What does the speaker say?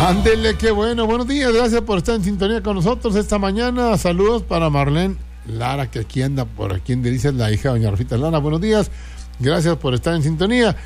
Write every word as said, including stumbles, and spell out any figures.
Ándele, qué bueno. Buenos días, gracias por estar en sintonía con nosotros esta mañana. Saludos para Marlene Lara, que aquí anda por aquí en Delicias, la hija de doña Rafita Lara. Buenos días, gracias por estar en sintonía.